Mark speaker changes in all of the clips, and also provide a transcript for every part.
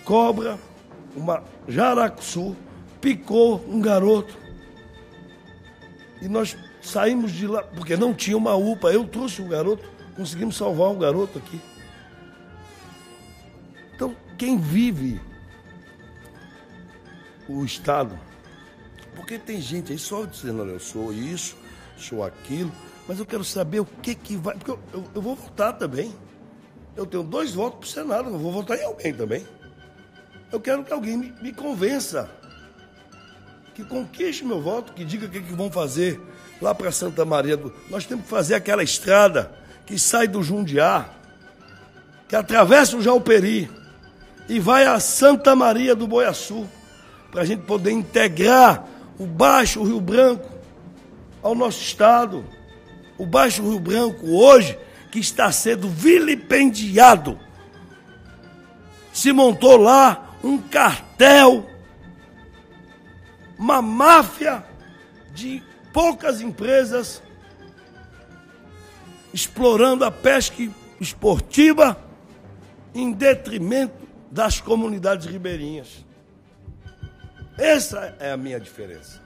Speaker 1: cobra, uma jaracuçu, picou um garoto. E nós saímos de lá, porque não tinha uma UPA. Eu trouxe o garoto, conseguimos salvar o garoto aqui. Então, quem vive o Estado, porque tem gente aí só dizendo, olha, eu sou isso, sou aquilo, mas eu quero saber o que vai... Porque eu vou votar também. Eu tenho 2 votos para o Senado, eu vou votar em alguém também. Eu quero que alguém me convença, que conquiste meu voto, que diga o que vão fazer lá para Santa Maria. Nós temos que fazer aquela estrada que sai do Jundiá, que atravessa o Jauperi e vai a Santa Maria do Boiaçu, para a gente poder integrar o Baixo Rio Branco ao nosso estado. O Baixo Rio Branco hoje, que está sendo vilipendiado, se montou lá um cartel, uma máfia de poucas empresas explorando a pesca esportiva em detrimento das comunidades ribeirinhas. Essa é a minha diferença.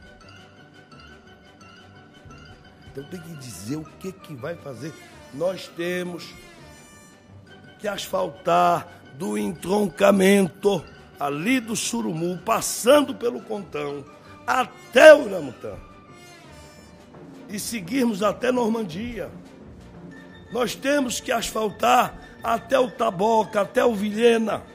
Speaker 1: Então tem que dizer o que vai fazer. Nós temos que asfaltar do entroncamento ali do Surumu, passando pelo Contão, até o Uramutã. E seguirmos até Normandia. Nós temos que asfaltar até o Taboca, até o Vilhena.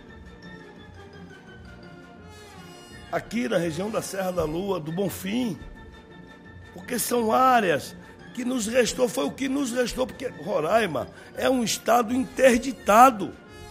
Speaker 1: Aqui na região da Serra da Lua, do Bonfim. Porque são áreas que nos restou, foi o que nos restou, porque Roraima é um estado interditado.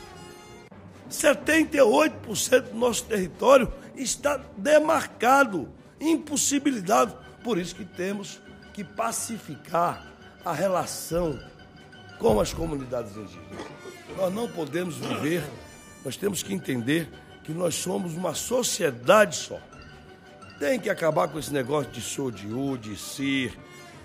Speaker 1: 78% do nosso território está demarcado, impossibilitado. Por isso que temos que pacificar a relação com as comunidades indígenas. Nós não podemos viver, nós temos que entender que nós somos uma sociedade só. Tem que acabar com esse negócio de sodiu, de CIR,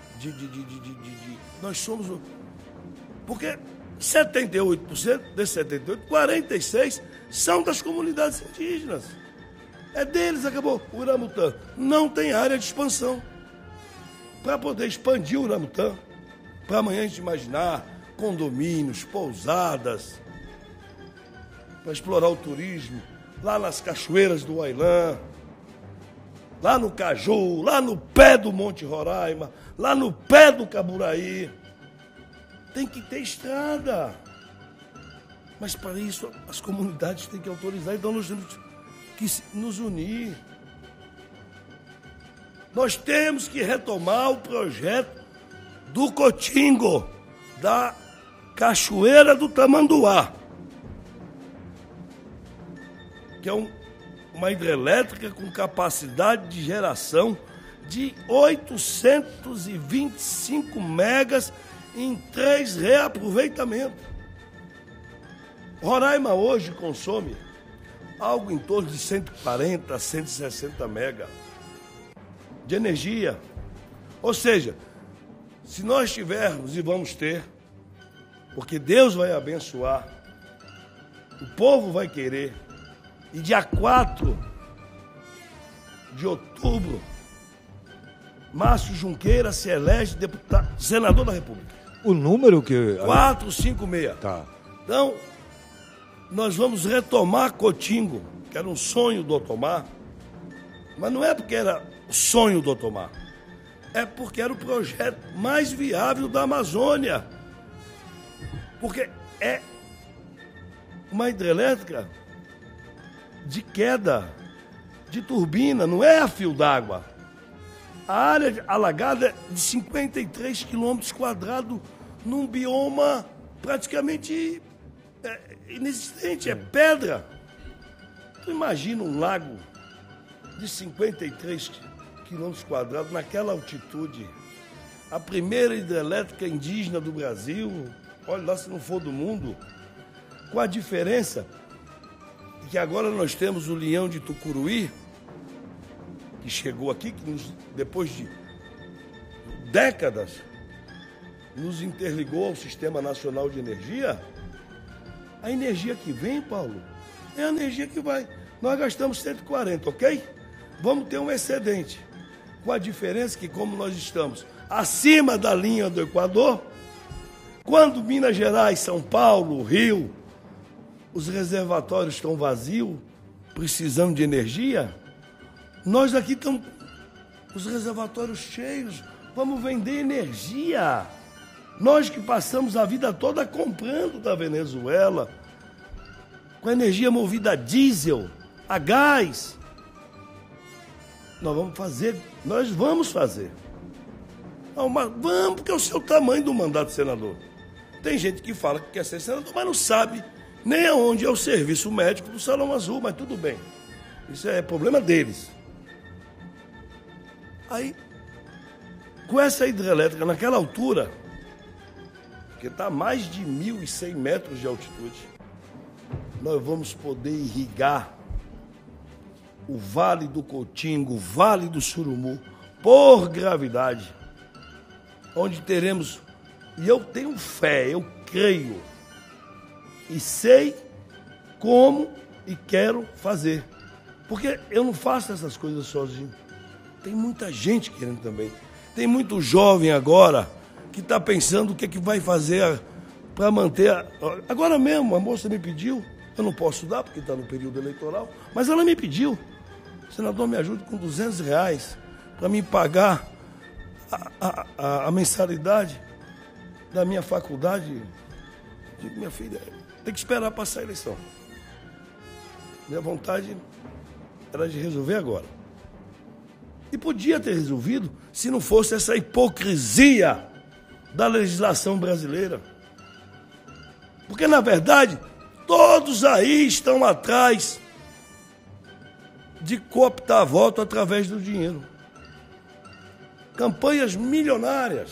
Speaker 1: nós somos... Porque 78% desses 78%, 46% são das comunidades indígenas. É deles, acabou. O Uramutã não tem área de expansão. Para poder expandir o Uramutã, para amanhã a gente imaginar condomínios, pousadas, para explorar o turismo, lá nas cachoeiras do Uailã, lá no Caju, lá no pé do Monte Roraima, lá no pé do Caburaí. Tem que ter estrada. Mas para isso as comunidades têm que autorizar, então nós temos que nos unir. Nós temos que retomar o projeto do Cotingo, da Cachoeira do Tamanduá, que é uma hidrelétrica com capacidade de geração de 825 megas em 3 reaproveitamentos. Roraima hoje consome algo em torno de 140 a 160 megas de energia. Ou seja, se nós tivermos, e vamos ter, porque Deus vai abençoar, o povo vai querer, e dia 4 de outubro, Márcio Junqueira se elege deputado, senador da República.
Speaker 2: O número que...
Speaker 1: 456.
Speaker 2: Tá.
Speaker 1: Então, nós vamos retomar Cotingo, que era um sonho do Otomar, mas não é porque era o sonho do Otomar, é porque era o projeto mais viável da Amazônia. Porque é uma hidrelétrica de queda de turbina, não é a fio d'água. A área alagada é de 53 quilômetros quadrados num bioma praticamente inexistente, é pedra. Tu imagina um lago de 53 quilômetros quadrados naquela altitude. A primeira hidrelétrica indígena do Brasil, olha lá se não for do mundo, com a diferença que agora nós temos o Leão de Tucuruí, que chegou aqui, que depois de décadas nos interligou ao Sistema Nacional de Energia. A energia que vem, Paulo, É a energia que vai. Nós gastamos 140, ok? Vamos ter um excedente. Com a diferença que, como nós estamos acima da linha do Equador, quando Minas Gerais, São Paulo, Rio, os reservatórios estão vazios, precisando de energia, nós aqui estamos os reservatórios cheios, vamos vender energia. Nós que passamos a vida toda comprando da Venezuela, com energia movida a diesel, a gás. Nós vamos fazer. Não, mas vamos, porque é o seu tamanho do mandato de senador. Tem gente que fala que quer ser senador, mas não sabe nem aonde é o serviço médico do Salão Azul, mas tudo bem. Isso é problema deles. Aí, com essa hidrelétrica naquela altura, que está a mais de 1.100 metros de altitude, nós vamos poder irrigar o Vale do Cotingo, o Vale do Surumu, por gravidade, onde teremos, e eu tenho fé, eu creio, e sei como e quero fazer, porque eu não faço essas coisas sozinho, tem muita gente querendo também, tem muito jovem agora que está pensando o que é que vai fazer para manter, agora mesmo a moça me pediu, eu não posso dar porque está no período eleitoral, mas ela me pediu, senador, me ajude com R$200 para me pagar a mensalidade da minha faculdade. Digo, minha filha, tem que esperar passar a eleição. Minha vontade era de resolver agora. E podia ter resolvido se não fosse essa hipocrisia da legislação brasileira. Porque, na verdade, todos aí estão atrás de cooptar voto através do dinheiro. Campanhas milionárias.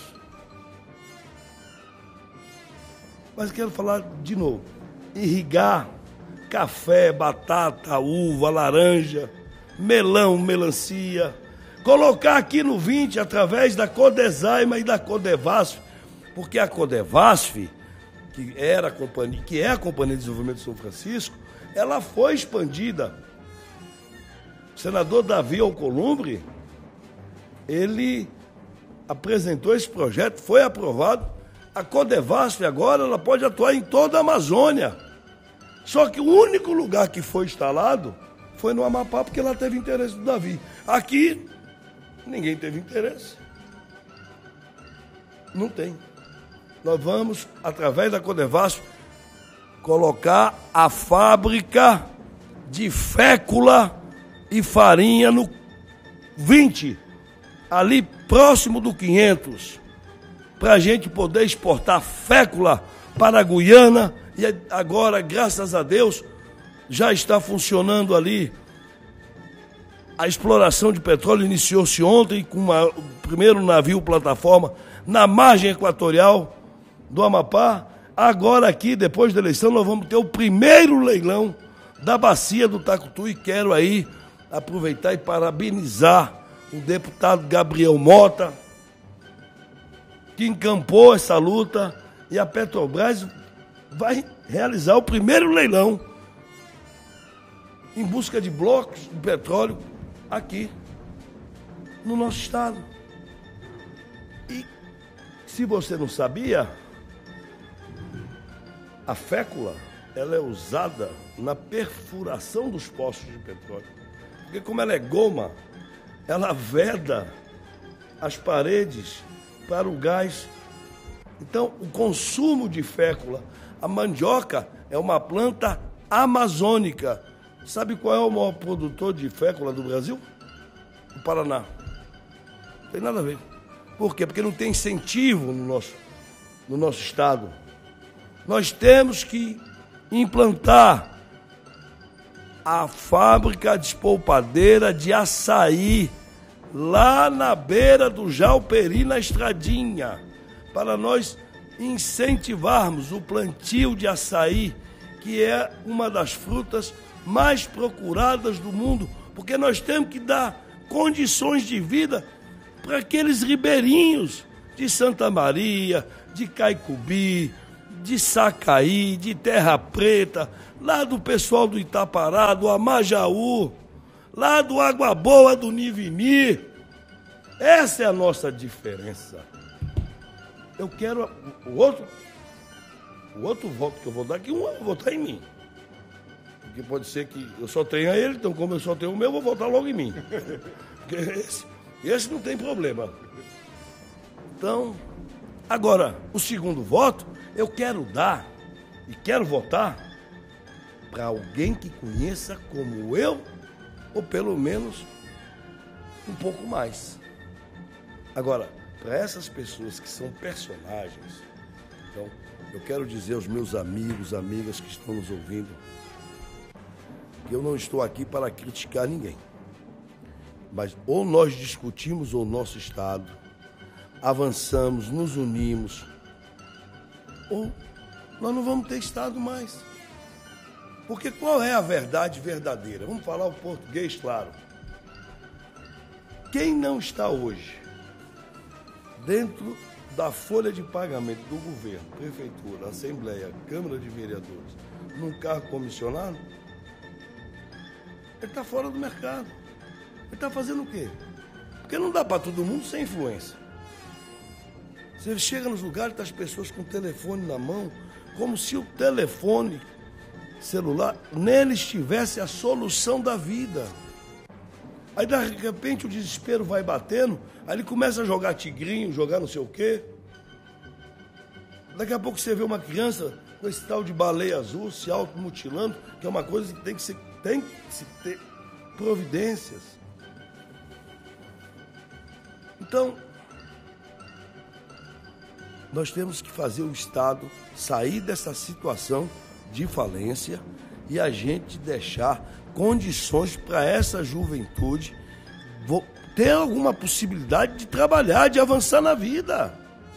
Speaker 1: Mas quero falar de novo. Irrigar café, batata, uva, laranja, melão, melancia. Colocar aqui no 20 através da Codesaima e da Codevasf, porque a Codevasf, que é a Companhia de Desenvolvimento de São Francisco, ela foi expandida. O senador Davi Alcolumbre, ele apresentou esse projeto, foi aprovado. A Codevasf agora ela pode atuar em toda a Amazônia. Só que o único lugar que foi instalado foi no Amapá, porque lá teve interesse do Davi. Aqui, ninguém teve interesse. Não tem. Nós vamos, através da Codevasf, colocar a fábrica de fécula e farinha no 20, ali próximo do 500, para a gente poder exportar fécula para a Guiana, e agora, graças a Deus, já está funcionando ali. A exploração de petróleo iniciou-se ontem com o primeiro navio plataforma na margem equatorial do Amapá. Agora aqui, depois da eleição, nós vamos ter o primeiro leilão da bacia do Tacutu, e quero aí aproveitar e parabenizar o deputado Gabriel Mota, que encampou essa luta, e a Petrobras vai realizar o primeiro leilão em busca de blocos de petróleo aqui no nosso estado. E se você não sabia, a fécula ela é usada na perfuração dos poços de petróleo. Porque como ela é goma, ela veda as paredes para o gás. Então, o consumo de fécula, a mandioca é uma planta amazônica. Sabe qual é o maior produtor de fécula do Brasil? O Paraná. Não tem nada a ver. Por quê? Porque não tem incentivo no nosso estado. Nós temos que implantar a fábrica despolpadeira de açaí lá na beira do Jauperi, na Estradinha, para nós incentivarmos o plantio de açaí, que é uma das frutas mais procuradas do mundo, porque nós temos que dar condições de vida para aqueles ribeirinhos de Santa Maria, de Caicubi, de Sacaí, de Terra Preta, lá do pessoal do Itapará, do Amajaú, lá do Água Boa, do Nivini. Essa é a nossa diferença. Eu quero o outro voto que eu vou dar, que um eu vou votar em mim. Porque pode ser que eu só tenha ele, então como eu só tenho o meu, eu vou votar logo em mim. Porque esse não tem problema. Então, agora, o segundo voto, eu quero dar e quero votar para alguém que conheça como eu, ou pelo menos um pouco mais. Agora, para essas pessoas que são personagens, então, eu quero dizer aos meus amigos, amigas que estão nos ouvindo, que eu não estou aqui para criticar ninguém. Mas ou nós discutimos o nosso Estado, avançamos, nos unimos, ou nós não vamos ter Estado mais. Porque qual é a verdade verdadeira? Vamos falar o português claro. Quem não está hoje dentro da folha de pagamento do governo, prefeitura, assembleia, Câmara de Vereadores, num cargo comissionado, ele está fora do mercado. Ele está fazendo o quê? Porque não dá para todo mundo sem influência. Você chega nos lugares, tá as pessoas com o telefone na mão, como se o telefone celular nele estivesse a solução da vida. Aí, de repente, o desespero vai batendo, aí ele começa a jogar tigrinho, jogar não sei o quê. Daqui a pouco você vê uma criança com esse tal de baleia azul se automutilando, que é uma coisa que tem que se ter providências. Então, nós temos que fazer o Estado sair dessa situação de falência e a gente deixar condições para essa juventude ter alguma possibilidade de trabalhar, de avançar na vida.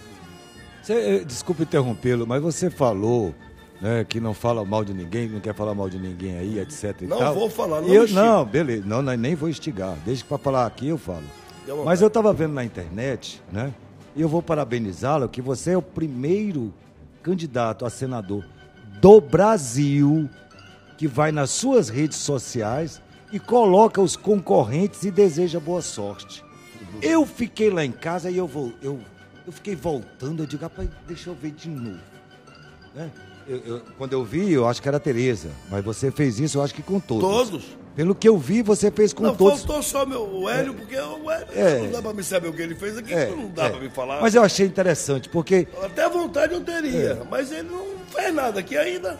Speaker 2: Desculpe interrompê-lo, mas você falou, né, que não fala mal de ninguém, não quer falar mal de ninguém aí, etc.
Speaker 1: Não
Speaker 2: tal.
Speaker 1: Vou falar,
Speaker 2: não, beleza, não, nem vou instigar. Desde que para falar aqui eu falo. Mas eu estava vendo na internet, né? E eu vou parabenizá-lo que você é o primeiro candidato a senador do Brasil que vai nas suas redes sociais e coloca os concorrentes e deseja boa sorte. Eu fiquei lá em casa e eu fiquei voltando, eu digo, rapaz, deixa eu ver de novo. Né? Quando eu vi, eu acho que era a Tereza, mas você fez isso, eu acho que com todos.
Speaker 1: Todos?
Speaker 2: Pelo que eu vi, você fez com todos.
Speaker 1: Não, faltou só o Hélio, porque o Hélio não dá pra me saber o que ele fez aqui, não dá pra me falar.
Speaker 2: Mas eu achei interessante, porque...
Speaker 1: Até vontade eu teria, mas ele não fez nada aqui ainda.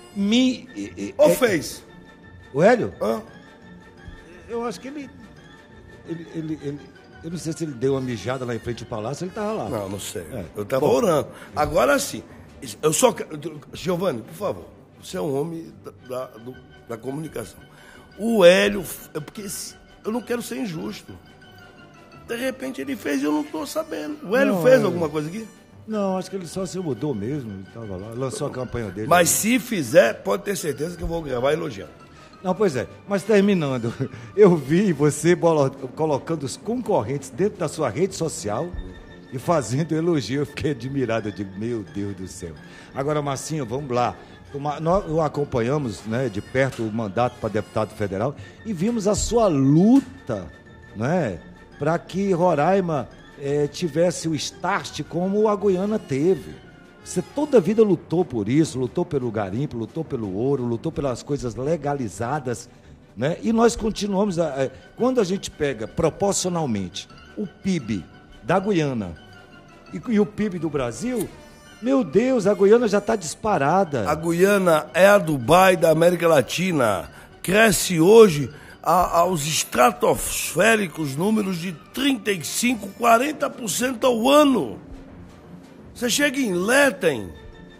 Speaker 1: Ou fez?
Speaker 2: O Hélio?
Speaker 1: Hã?
Speaker 2: Eu acho que ele... Eu não sei se ele deu uma mijada lá em frente ao palácio, ele tava lá.
Speaker 1: Não sei. Eu tava orando. Agora sim, eu só... Giovanni, por favor, você é um homem da comunicação. O Hélio, porque eu não quero ser injusto. De repente ele fez e eu não estou sabendo. O Hélio fez alguma coisa aqui?
Speaker 2: Não, acho que ele só se mudou mesmo. Ele estava lá, lançou a campanha dele.
Speaker 1: Mas se fizer, pode ter certeza que eu vou gravar elogiando.
Speaker 2: Não, pois é. Mas terminando, eu vi você colocando os concorrentes dentro da sua rede social e fazendo elogio. Eu fiquei admirado. Eu digo, meu Deus do céu. Agora, Marcinho, vamos lá. Nós acompanhamos, né, de perto o mandato para deputado federal e vimos a sua luta, né, para que Roraima tivesse o start como a Guiana teve. Você toda a vida lutou por isso, lutou pelo garimpo, lutou pelo ouro, lutou pelas coisas legalizadas, né? E nós continuamos, quando a gente pega proporcionalmente o PIB da Guiana e o PIB do Brasil... Meu Deus, a Guiana já está disparada.
Speaker 1: A Guiana é a Dubai da América Latina. Cresce hoje aos estratosféricos números de 35%, 40% ao ano. Você chega em Letem,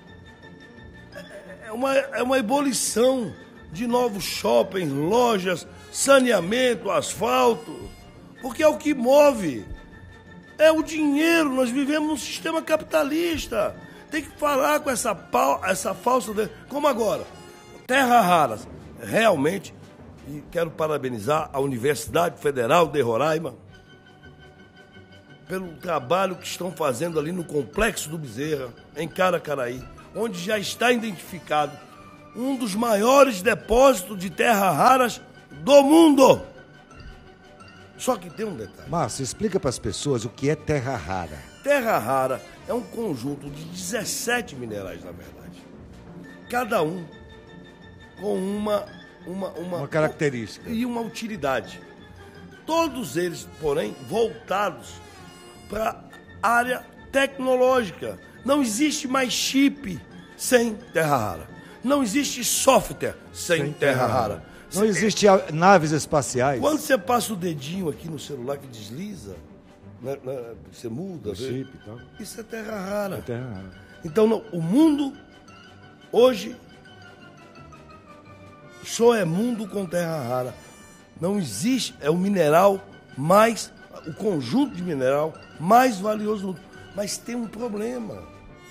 Speaker 1: é uma ebulição de novos shoppings, lojas, saneamento, asfalto. Porque é o que move. É o dinheiro, nós vivemos num sistema capitalista. Tem que parar com essa falsa... Como agora, terras raras. Realmente, e quero parabenizar a Universidade Federal de Roraima pelo trabalho que estão fazendo ali no Complexo do Bezerra, em Caracaraí. onde já está identificado um dos maiores depósitos de terras raras do mundo. Só que tem um detalhe.
Speaker 2: Márcio, explica para as pessoas o que é terra rara.
Speaker 1: Terra rara é um conjunto de 17 minerais, na verdade. Cada um com uma
Speaker 2: característica
Speaker 1: e uma utilidade. Todos eles, porém, voltados para a área tecnológica. Não existe mais chip sem terra rara. Não existe software sem terra rara.
Speaker 2: Não existe naves espaciais.
Speaker 1: Quando você passa o dedinho aqui no celular que desliza, você muda,
Speaker 2: chip, então.
Speaker 1: Isso é terra rara.
Speaker 2: É terra rara.
Speaker 1: Então, o mundo hoje só é mundo com terra rara. Não existe, é o mineral mais, o conjunto de mineral mais valioso do mundo. Mas tem um problema.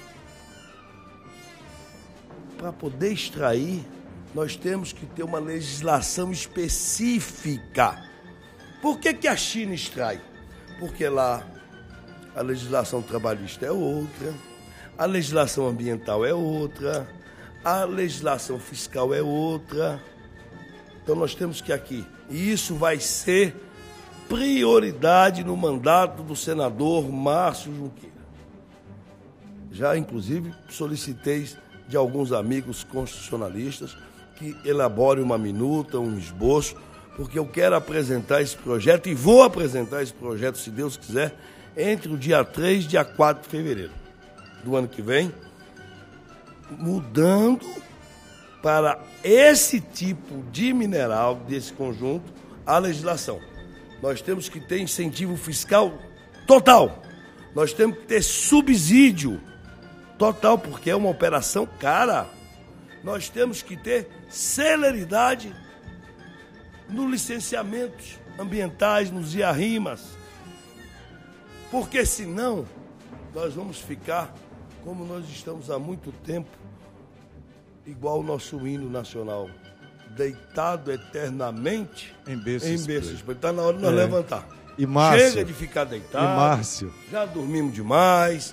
Speaker 1: Para poder extrair, nós temos que ter uma legislação específica. Por que a China extrai? Porque lá a legislação trabalhista é outra, a legislação ambiental é outra, a legislação fiscal é outra. Então nós temos que aqui, e isso vai ser prioridade no mandato do senador Márcio Junqueira. Já, inclusive, solicitei de alguns amigos constitucionalistas que elaborem uma minuta, um esboço, porque eu quero apresentar esse projeto e vou apresentar esse projeto, se Deus quiser, entre o dia 3 e dia 4 de fevereiro do ano que vem, mudando para esse tipo de mineral, desse conjunto, a legislação. Nós temos que ter incentivo fiscal total. Nós temos que ter subsídio total, porque é uma operação cara. Nós temos que ter celeridade nos licenciamentos ambientais, nos IARIMAS, porque senão nós vamos ficar como nós estamos há muito tempo, igual o nosso hino nacional, deitado eternamente
Speaker 2: em berço.
Speaker 1: Está na hora de nós levantar.
Speaker 2: E Márcio,
Speaker 1: chega de ficar deitado.
Speaker 2: E Márcio,
Speaker 1: já dormimos demais.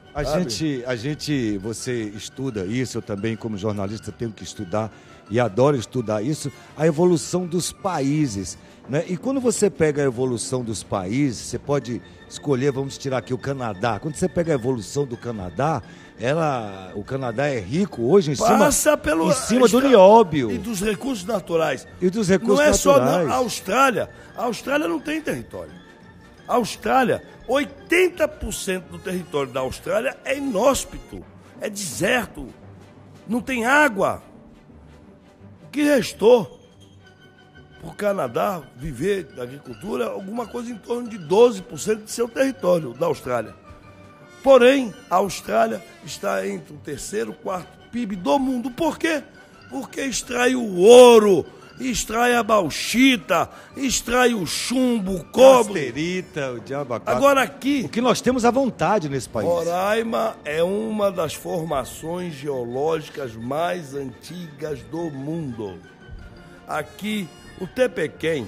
Speaker 2: Você estuda isso, eu também como jornalista tenho que estudar e adoro estudar isso, a evolução dos países, né? E quando você pega a evolução dos países, você pode escolher, vamos tirar aqui o Canadá. Quando você pega a evolução do Canadá, o Canadá é rico hoje em cima do nióbio.
Speaker 1: E dos recursos naturais.
Speaker 2: Não é só
Speaker 1: a Austrália. A Austrália não tem território. A Austrália, 80% do território da Austrália é inóspito, é deserto, não tem água. O que restou para o Canadá viver da agricultura, alguma coisa em torno de 12% de seu território da Austrália. Porém, a Austrália está entre o terceiro e quarto PIB do mundo. Por quê? Porque extrai o ouro, extrai a bauxita, extrai o chumbo, o cobre.
Speaker 2: Casterita, o diabo.
Speaker 1: Agora aqui...
Speaker 2: O que nós temos à vontade nesse país.
Speaker 1: Roraima é uma das formações geológicas mais antigas do mundo. Aqui, o Tepequém,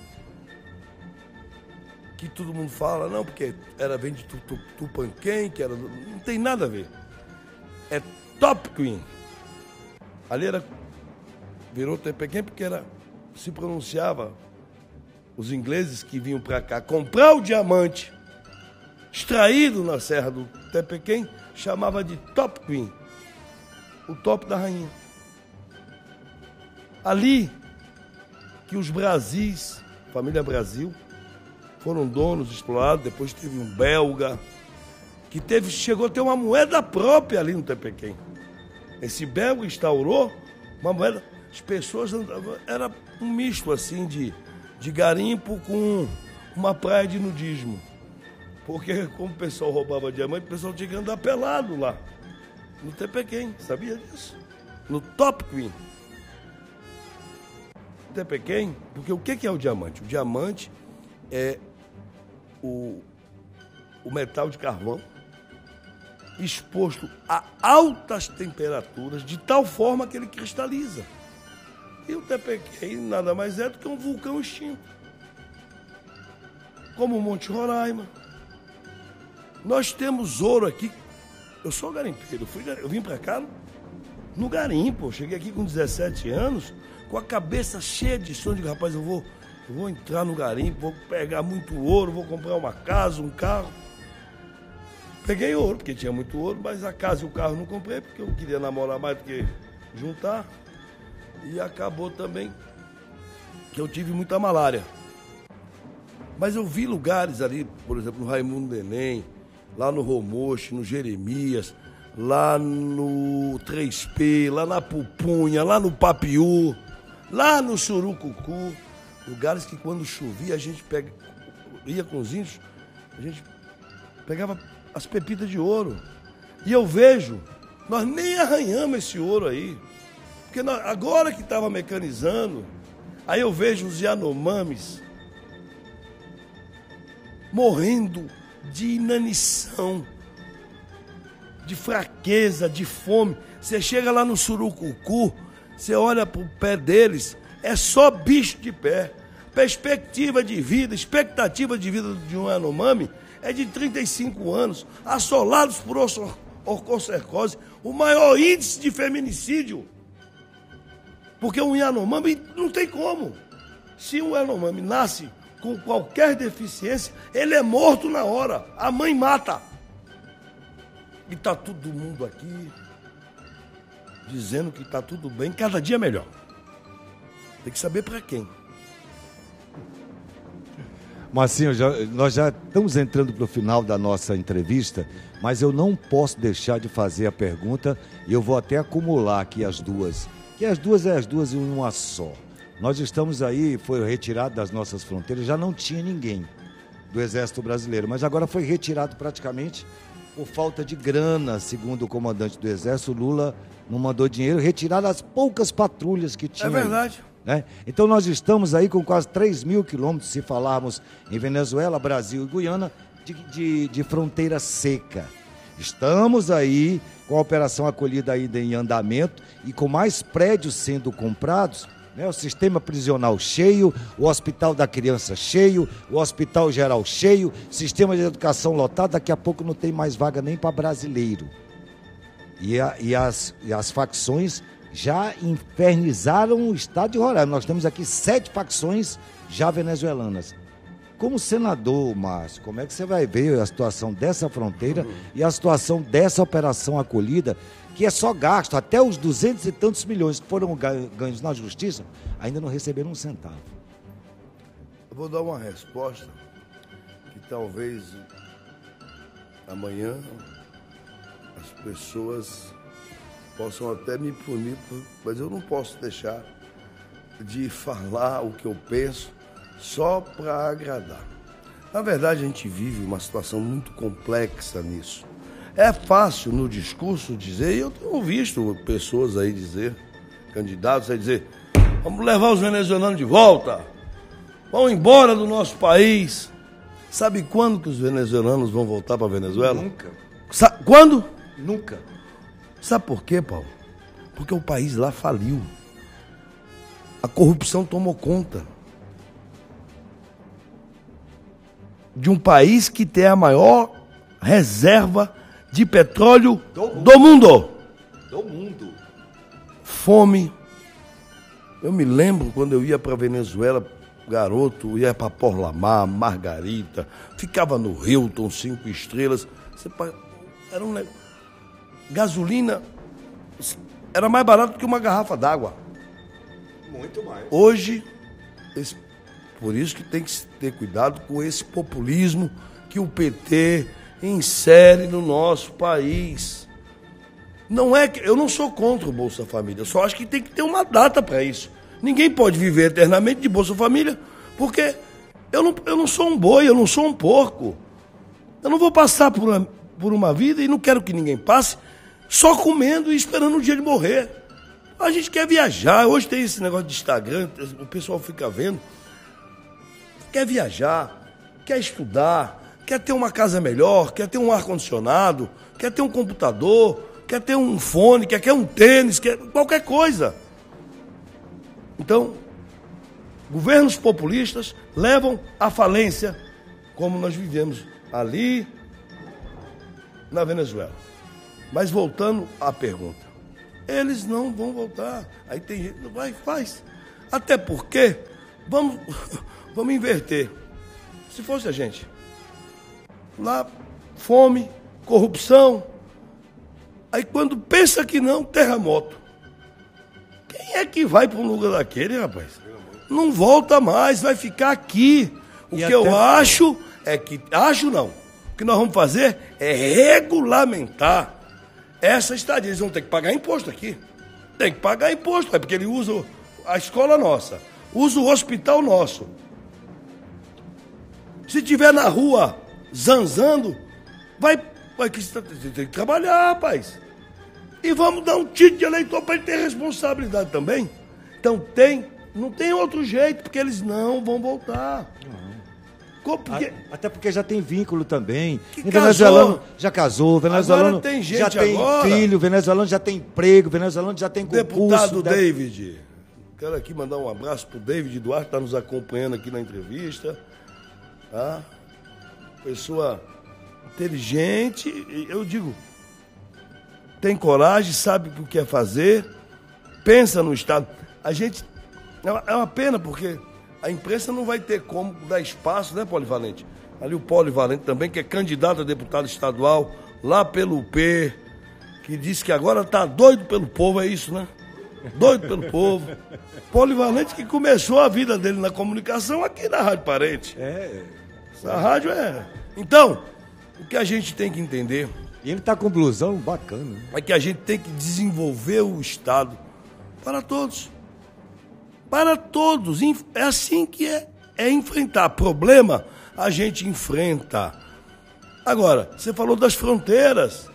Speaker 1: que todo mundo fala, não, porque vem de Tupanquém, que era... Não tem nada a ver. É Top Queen. Ali virou Tepequém porque se pronunciava, os ingleses que vinham para cá comprar o diamante extraído na Serra do Tepequém, chamava de Top Queen, o top da rainha. Ali que os Brasis, família Brasil, foram donos, explorados. Depois teve um belga que chegou a ter uma moeda própria ali no Tepequém. Esse belga instaurou uma moeda. As pessoas andavam, era um misto assim de garimpo com uma praia de nudismo. Porque como o pessoal roubava diamante, o pessoal tinha que andar pelado lá no Tepequém. Sabia disso? No Top Queen. Tepequém, porque o que é o diamante? O diamante é o metal de carvão exposto a altas temperaturas de tal forma que ele cristaliza. E o Tepequém nada mais é do que um vulcão extinto, como o Monte Roraima. Nós temos ouro aqui Eu sou garimpeiro. Eu vim pra cá no garimpo. Cheguei aqui com 17 anos, com a cabeça cheia de sonho. Digo, rapaz, eu vou entrar no garimpo, vou pegar muito ouro, vou comprar uma casa, um carro. Peguei ouro, porque tinha muito ouro, mas a casa e o carro não comprei, porque eu queria namorar mais do que juntar. E acabou também que eu tive muita malária. Mas eu vi lugares ali, por exemplo, no Raimundo Neném, lá no Romoche, no Jeremias, lá no 3P, lá na Pupunha, lá no Papiú, lá no Surucucu. Lugares que quando chovia a gente ia com os índios, a gente pegava as pepitas de ouro. E eu vejo, nós nem arranhamos esse ouro aí. Porque agora que estava mecanizando, aí eu vejo os Yanomamis morrendo de inanição, de fraqueza, de fome. Você chega lá no Surucucu, você olha para o pé deles, é só bicho de pé. Perspectiva de vida, expectativa de vida de um Yanomami é de 35 anos, assolados por orcocercose, o maior índice de feminicídio. Porque um Yanomami não tem como. Se um Yanomami nasce com qualquer deficiência, ele é morto na hora. A mãe mata. E está todo mundo aqui dizendo que está tudo bem, cada dia melhor. Tem que saber para quem.
Speaker 2: Marcinho, nós já estamos entrando para o final da nossa entrevista, mas eu não posso deixar de fazer a pergunta, e eu vou até acumular aqui as duas, que as duas em uma só. Nós estamos aí, foi retirado das nossas fronteiras, já não tinha ninguém do Exército Brasileiro, mas agora foi retirado praticamente por falta de grana, segundo o comandante do Exército. Lula não mandou dinheiro, retiraram as poucas patrulhas que tinha.
Speaker 1: É verdade.
Speaker 2: Né? Então nós estamos aí com quase 3.000 quilômetros, se falarmos em Venezuela, Brasil e Guiana, de fronteira seca. Estamos aí com a operação acolhida ainda em andamento e com mais prédios sendo comprados, né? O sistema prisional cheio, o hospital da criança cheio, o hospital geral cheio, sistema de educação lotado, daqui a pouco não tem mais vaga nem para brasileiro. E as facções já infernizaram o estado de Roraima. Nós temos aqui 7 facções já venezuelanas. Como senador, Márcio, como é que você vai ver a situação dessa fronteira e a situação dessa operação acolhida, que é só gasto, até os 200 e tantos milhões que foram ganhos na justiça, ainda não receberam um centavo?
Speaker 1: Eu vou dar uma resposta que talvez amanhã as pessoas possam até me punir, mas eu não posso deixar de falar o que eu penso só para agradar. Na verdade, a gente vive uma situação muito complexa nisso. É fácil no discurso dizer, e eu tenho visto pessoas aí dizer, candidatos aí dizer, vamos levar os venezuelanos de volta, vão embora do nosso país. Sabe quando que os venezuelanos vão voltar para a Venezuela?
Speaker 2: Nunca.
Speaker 1: Quando?
Speaker 2: Nunca.
Speaker 1: Sabe por quê, Paulo? Porque o país lá faliu. A corrupção tomou conta de um país que tem a maior reserva de petróleo do mundo.
Speaker 2: Do mundo.
Speaker 1: Fome. Eu me lembro quando eu ia para Venezuela, garoto, ia para Porlamar, Margarita, ficava no Hilton, 5 estrelas. Era um negócio. Gasolina era mais barato que uma garrafa d'água.
Speaker 2: Muito mais.
Speaker 1: Hoje, por isso que tem que ter cuidado com esse populismo que o PT insere no nosso país. Não é que eu não sou contra o Bolsa Família, eu só acho que tem que ter uma data para isso. Ninguém pode viver eternamente de Bolsa Família, porque eu não sou um boi, eu não sou um porco. Eu não vou passar por uma vida, e não quero que ninguém passe, só comendo e esperando o dia de morrer. A gente quer viajar, hoje tem esse negócio de Instagram, o pessoal fica vendo, quer viajar, quer estudar, quer ter uma casa melhor, quer ter um ar-condicionado, quer ter um computador, quer ter um fone, quer um tênis, quer qualquer coisa. Então, governos populistas levam à falência, como nós vivemos ali na Venezuela. Mas voltando à pergunta, eles não vão voltar. Aí tem gente que vai e faz. Até porque, vamos inverter. Se fosse a gente, lá, fome, corrupção, aí quando pensa que não, terremoto. Quem é que vai para um lugar daquele, rapaz? Não volta mais, vai ficar aqui. O que eu acho é que... Acho não. O que nós vamos fazer é regulamentar essa estadia. Eles vão ter que pagar imposto aqui. Tem que pagar imposto, porque ele usa a escola nossa, usa o hospital nosso. Se tiver na rua zanzando, vai tem que trabalhar, rapaz. E vamos dar um título de eleitor para ele ter responsabilidade também. Então não tem outro jeito, porque eles não vão voltar. Porque...
Speaker 2: Até porque já tem vínculo também.
Speaker 1: Que
Speaker 2: venezuelano já casou, venezuelano
Speaker 1: agora tem gente
Speaker 2: já tem filho, venezuelano já tem emprego, venezuelano já tem concurso.
Speaker 1: Deputado David, quero aqui mandar um abraço pro David Duarte, que está nos acompanhando aqui na entrevista. Tá? Pessoa inteligente, eu digo, tem coragem, sabe o que quer fazer, pensa no Estado. A gente, é uma pena porque a imprensa não vai ter como dar espaço, né, Polivalente? Ali o Polivalente também, que é candidato a deputado estadual, lá pelo UP, que disse que agora tá doido pelo povo, é isso, né? Doido pelo povo. Polivalente que começou a vida dele na comunicação aqui na Rádio Parente. Essa rádio é... Então, o que a gente tem que entender...
Speaker 2: E ele tá com blusão bacana, né?
Speaker 1: É que a gente tem que desenvolver o Estado para todos. Para todos. É assim que é enfrentar. Problema, a gente enfrenta. Agora, você falou das fronteiras.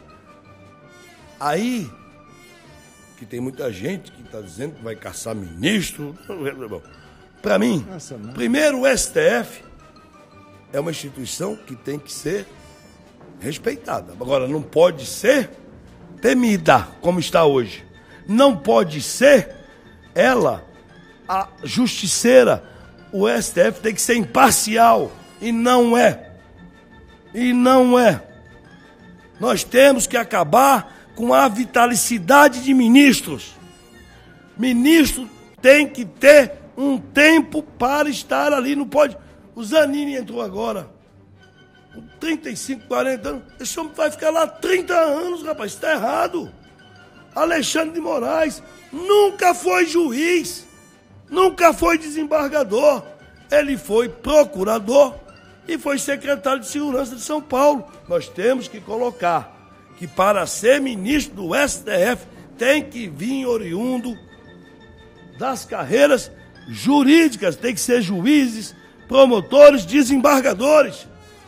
Speaker 1: Aí, que tem muita gente que está dizendo que vai caçar ministro. Para mim, primeiro o STF é uma instituição que tem que ser respeitada. Agora, não pode ser temida, como está hoje. Não pode ser ela, a justiceira. O STF tem que ser imparcial. E não é. E não é. Nós temos que acabar com a vitalicidade de ministros. Ministro tem que ter um tempo para estar ali. Não pode... O Zanini entrou agora, com 35, 40 anos. Esse homem vai ficar lá 30 anos, rapaz. Está errado. Alexandre de Moraes nunca foi juiz, nunca foi desembargador. Ele foi procurador e foi secretário de Segurança de São Paulo. Nós temos que colocar que para ser ministro do STF tem que vir oriundo das carreiras jurídicas, tem que ser juízes, promotores, desembargadores.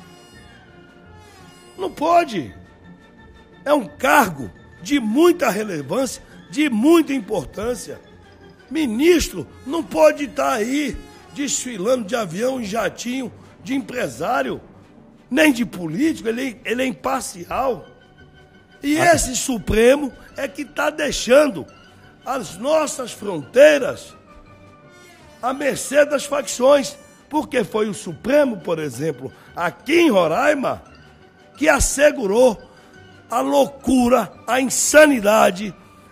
Speaker 1: Não pode. É um cargo de muita relevância, de muita importância. Ministro não pode estar aí desfilando de avião e jatinho, de empresário, nem de político, ele é imparcial. E esse Supremo é que está deixando as nossas fronteiras à mercê das facções. Porque foi o Supremo, por exemplo, aqui em Roraima, que assegurou a loucura, a insanidade,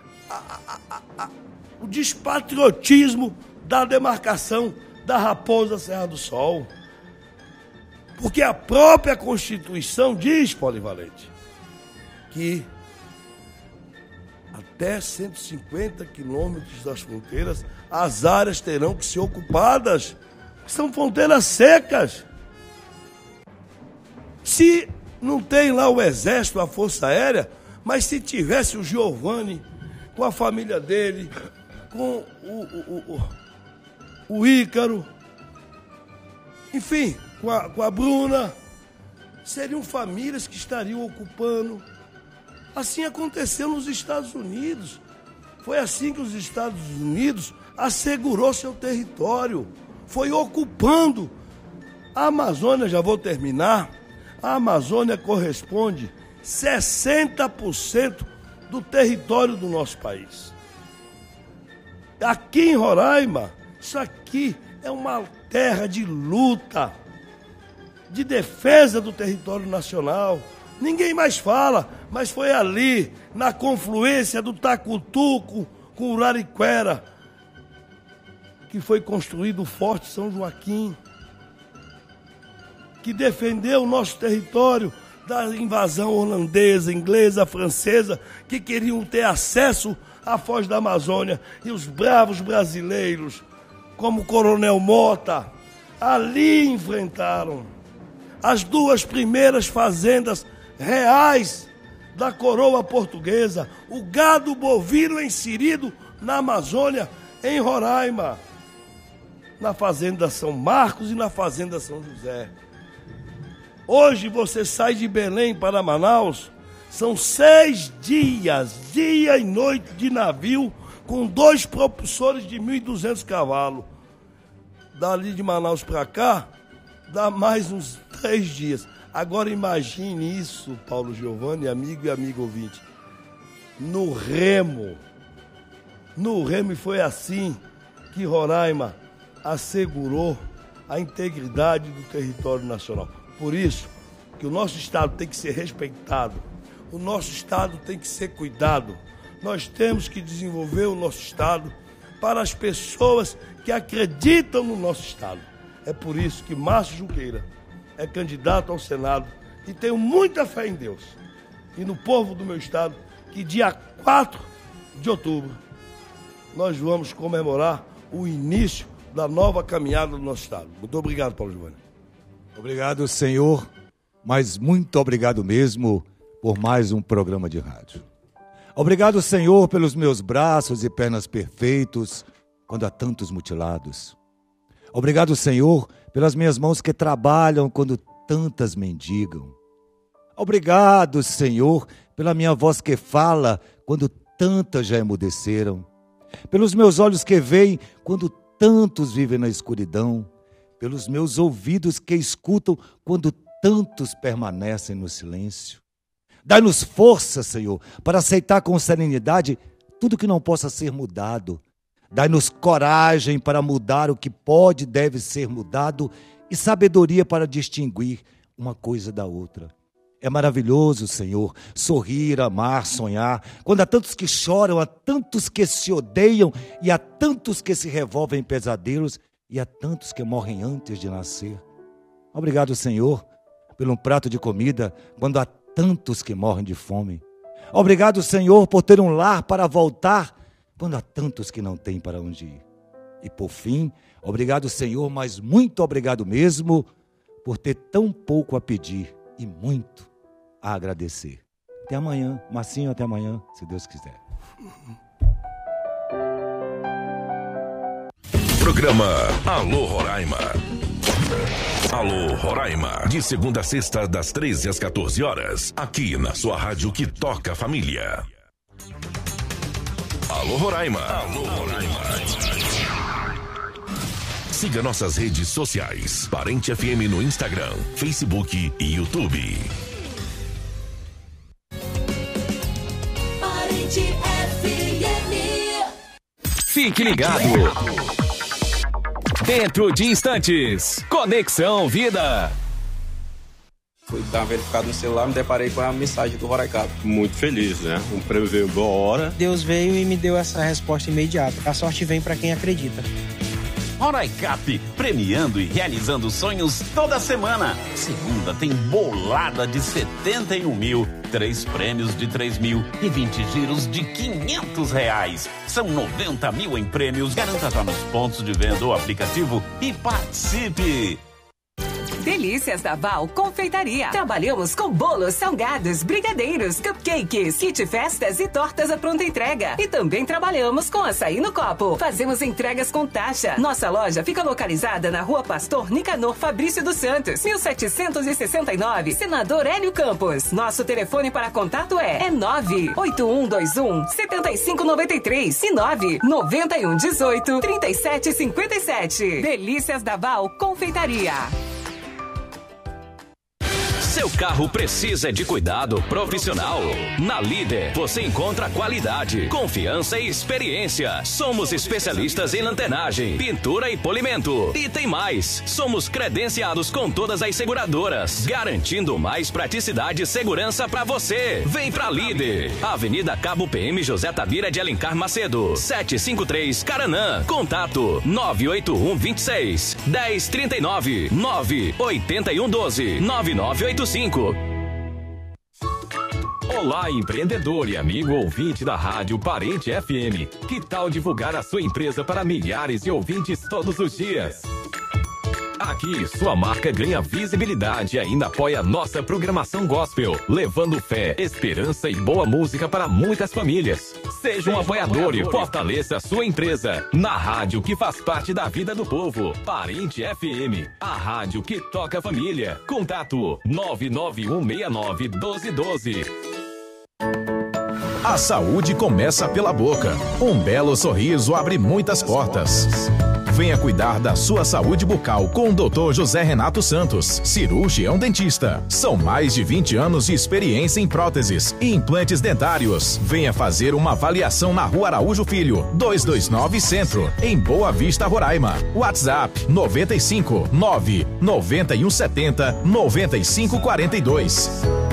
Speaker 1: o despatriotismo da demarcação da Raposa Serra do Sol. Porque a própria Constituição diz, Polivalente, que até 150 quilômetros das fronteiras, as áreas terão que ser ocupadas. São fronteiras secas. Se não tem lá o Exército, a Força Aérea, mas se tivesse o Giovanni, com a família dele, com o Ícaro, enfim, com a Bruna, seriam famílias que estariam ocupando. Assim aconteceu nos Estados Unidos. Foi assim que os Estados Unidos assegurou seu território. Foi ocupando. A Amazônia, já vou terminar, a Amazônia corresponde 60% do território do nosso país. Aqui em Roraima, isso aqui é uma terra de luta, de defesa do território nacional. Ninguém mais fala, mas foi ali, na confluência do Tacutuco com o Urariquera, que foi construído o Forte São Joaquim, que defendeu o nosso território da invasão holandesa, inglesa, francesa, que queriam ter acesso à Foz da Amazônia. E os bravos brasileiros, como o Coronel Mota, ali enfrentaram as duas primeiras fazendas reais da coroa portuguesa, o gado bovino inserido na Amazônia, em Roraima, na fazenda São Marcos e na fazenda São José. Hoje você sai de Belém para Manaus, são 6 dias, dia e noite de navio, com 2 propulsores de 1.200 cavalos. Dali de Manaus para cá, dá mais uns 3 dias. Agora imagine isso, Paulo Giovanni, amigo e amigo ouvinte, no remo. No remo, foi assim que Roraima assegurou a integridade do território nacional. Por isso que o nosso Estado tem que ser respeitado, o nosso Estado tem que ser cuidado. Nós temos que desenvolver o nosso Estado para as pessoas que acreditam no nosso Estado. É por isso que Márcio Junqueira é candidato ao Senado e tenho muita fé em Deus e no povo do meu Estado, que dia 4 de outubro nós vamos comemorar o início da nova caminhada do nosso Estado. Muito obrigado, Paulo Giovanni.
Speaker 2: Obrigado, senhor, mas muito obrigado mesmo por mais um programa de rádio. Obrigado, Senhor, pelos meus braços e pernas perfeitos quando há tantos mutilados. Obrigado, Senhor, pelas minhas mãos que trabalham quando tantas mendigam. Obrigado, Senhor, pela minha voz que fala quando tantas já emudeceram. Pelos meus olhos que veem quando tantos vivem na escuridão. Pelos meus ouvidos que escutam quando tantos permanecem no silêncio. Dai-nos força, Senhor, para aceitar com serenidade tudo que não possa ser mudado. Dai-nos coragem para mudar o que pode e deve ser mudado e sabedoria para distinguir uma coisa da outra. É maravilhoso, Senhor, sorrir, amar, sonhar, quando há tantos que choram, há tantos que se odeiam e há tantos que se revolvem em pesadelos e há tantos que morrem antes de nascer. Obrigado, Senhor, pelo um prato de comida, quando há tantos que morrem de fome. Obrigado, Senhor, por ter um lar para voltar, quando há tantos que não têm para onde ir. E por fim, obrigado, Senhor, mas muito obrigado mesmo, por ter tão pouco a pedir e muito a agradecer. Até amanhã, Marcinho, até amanhã, se Deus quiser.
Speaker 3: Programa Alô Roraima. Alô Roraima, de segunda a sexta, das 13 às 14 horas, aqui na sua rádio que toca a família. Alô Roraima. Alô Roraima. Siga nossas redes sociais, Parente FM no Instagram, Facebook e YouTube.
Speaker 4: Parente FM.
Speaker 5: Fique ligado. Dentro de instantes, Conexão Vida.
Speaker 6: Fui dar uma verificada no celular, me deparei com a mensagem do Roraicap.
Speaker 7: Muito feliz, né? Um prêmio veio boa hora.
Speaker 8: Deus veio e me deu essa resposta imediata. A sorte vem para quem acredita.
Speaker 9: Roraicap, premiando e realizando sonhos toda semana. Segunda tem bolada de 71 mil, 3 prêmios de 3 mil e 20 giros de R$500. São 90 mil em prêmios. Garanta já nos pontos de venda ou aplicativo e participe.
Speaker 10: Delícias da Val Confeitaria. Trabalhamos com bolos, salgados, brigadeiros, cupcakes, kit festas e tortas à pronta entrega. E também trabalhamos com açaí no copo. Fazemos entregas com taxa. Nossa loja fica localizada na Rua Pastor Nicanor Fabrício dos Santos, 1769, Senador Hélio Campos. Nosso telefone para contato é 98121-7593 e 99118-3757. Delícias da Val Confeitaria.
Speaker 5: Seu carro precisa de cuidado profissional? Na Líder, você encontra qualidade, confiança e experiência. Somos especialistas em lanternagem, pintura e polimento. E tem mais, somos credenciados com todas as seguradoras, garantindo mais praticidade e segurança para você. Vem pra Líder. Avenida Cabo PM José Tabira de Alencar Macedo, 753 Caranã. Contato 981 26 1039 981 12 9985. Olá, empreendedor e amigo ouvinte da Rádio Parente FM. Que tal divulgar a sua empresa para milhares de ouvintes todos os dias? Aqui, sua marca ganha visibilidade e ainda apoia nossa programação gospel, levando fé, esperança e boa música para muitas famílias. Seja um apoiador e fortaleça a sua empresa na rádio que faz parte da vida do povo. Parente FM, a rádio que toca a família. Contato 991691212.
Speaker 11: A saúde começa pela boca. Um belo sorriso abre muitas portas. Venha cuidar da sua saúde bucal com o Dr. José Renato Santos, cirurgião dentista. São mais de 20 anos de experiência em próteses e implantes dentários. Venha fazer uma avaliação na Rua Araújo Filho, 229 Centro, em Boa Vista, Roraima. WhatsApp 95 9 9170 9542.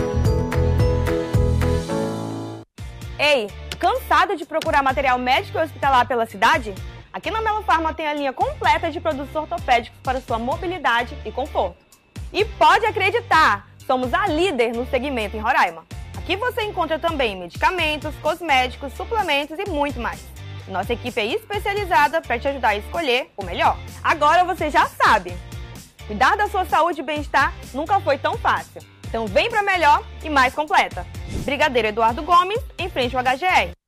Speaker 12: Ei, cansado de procurar material médico e hospitalar pela cidade? Aqui na Melo Farma tem a linha completa de produtos ortopédicos para sua mobilidade e conforto. E pode acreditar, somos a líder no segmento em Roraima. Aqui você encontra também medicamentos, cosméticos, suplementos e muito mais. Nossa equipe é especializada para te ajudar a escolher o melhor. Agora você já sabe, cuidar da sua saúde e bem-estar nunca foi tão fácil. Então vem para melhor e mais completa. Brigadeiro Eduardo Gomes, em frente ao HGR.